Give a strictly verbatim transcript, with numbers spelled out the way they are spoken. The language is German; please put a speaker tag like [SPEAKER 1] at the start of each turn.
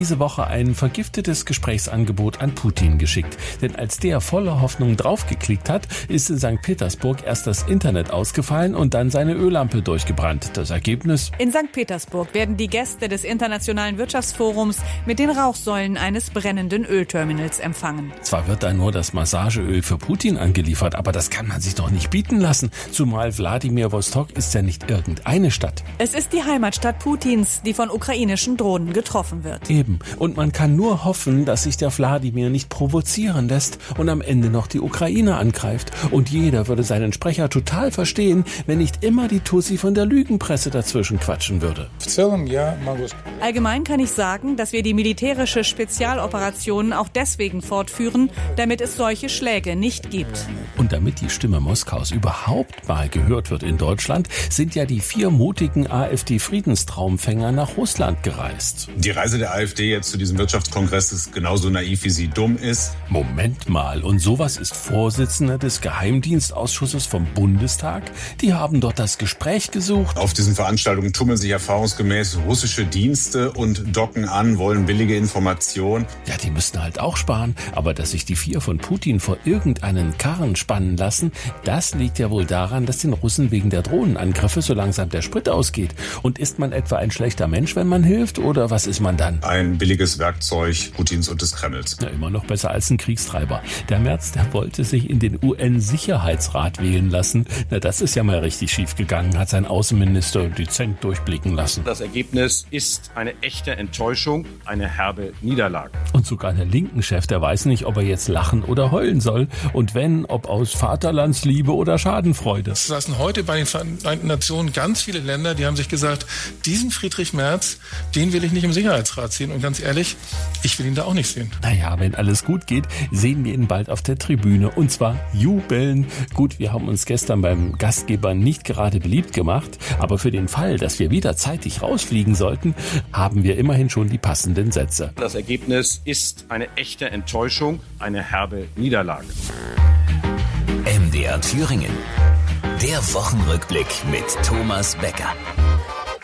[SPEAKER 1] diese Woche ein vergiftetes Gesprächsangebot an Putin geschickt. Denn als der voller Hoffnung draufgeklickt hat, ist in Sankt Petersburg erst das Internet ausgefallen und dann seine Öllampe durchgebrannt. Das Ergebnis?
[SPEAKER 2] In Sankt Petersburg werden die Gäste des Internationalen Wirtschaftsforums mit den Rauchsäulen eines brennenden Ölterminals empfangen.
[SPEAKER 1] Zwar wird da nur das Massageöl für Putin angeliefert, aber das kann man sich doch nicht bieten lassen. Zumal Wladimir-Wostok ist ja nicht irgendeine Stadt.
[SPEAKER 2] Es ist die Heimatstadt Putins, die von ukrainischen Drohnen getroffen wird.
[SPEAKER 1] Eben. Und man kann nur hoffen, dass sich der Wladimir nicht provozieren lässt und am Ende noch die Ukraine angreift. Und jeder würde seinen Sprecher total verstehen, wenn nicht immer die Tussi von der Lügenpresse dazwischen quatschen würde.
[SPEAKER 2] Allgemein kann ich sagen, dass wir die militärische Spezialoperationen auch deswegen fortführen, damit es solche Schläge nicht gibt.
[SPEAKER 1] Und damit die Stimme Moskaus überhaupt mal gehört wird in Deutschland, sind ja die vier mutigen AfD-Friedenstraumfänger nach Russland gereist.
[SPEAKER 3] Die Reise der AfD jetzt zu diesem Wirtschaftskongress ist genauso naiv, wie sie dumm ist.
[SPEAKER 1] Moment mal, und sowas ist Vorsitzender des Geheimdienstausschusses vom Bundestag? Die haben dort das Gespräch gesucht.
[SPEAKER 3] Auf diesen Veranstaltungen tummeln sich erfahrungsgemäß russische Dienste und docken an, wollen billige Informationen.
[SPEAKER 1] Ja, die müssten halt auch sparen, aber dass sich die vier von Putin vor irgendeinen Karren spannen lassen, das liegt ja wohl daran, dass den Russen wegen der Drohnenangriffe so langsam der Sprit ausgeht. Und ist man etwa ein schlechter Mensch, wenn man hilft, oder was ist man dann?
[SPEAKER 3] Ein billiges Werkzeug Putins und des Kremls.
[SPEAKER 1] Ja, immer noch besser als ein Kriegstreiber. Der Merz, der wollte sich in den U N-Sicherheitsrat wählen lassen. Na, das ist ja mal richtig schief gegangen, hat sein Außenminister dezent durchblicken lassen.
[SPEAKER 4] Das Ergebnis ist eine echte Enttäuschung, eine herbe Niederlage.
[SPEAKER 1] Und sogar der linken Chef, der weiß nicht, ob er jetzt lachen oder heulen soll. Und wenn, ob aus Vaterlandsliebe oder Schadenfreude.
[SPEAKER 5] Es saßen heute bei den Vereinten Nationen ganz viele Länder, die haben sich gesagt, diesen Friedrich Merz, den will ich nicht im Sicherheitsrat sehen. Und ganz ehrlich, ich will ihn da auch nicht sehen.
[SPEAKER 1] Naja, wenn alles gut geht, sehen wir ihn bald auf der Tribüne. Und zwar jubeln. Gut, wir haben uns gestern beim Gastgeber nicht gerade beliebt gemacht. Aber für den Fall, dass wir wieder zeitig rausfliegen sollten, haben wir immerhin schon die passenden Sätze.
[SPEAKER 4] Das Ergebnis ist eine echte Enttäuschung, eine herbe Niederlage.
[SPEAKER 6] M D R Thüringen. Der Wochenrückblick mit Thomas Becker.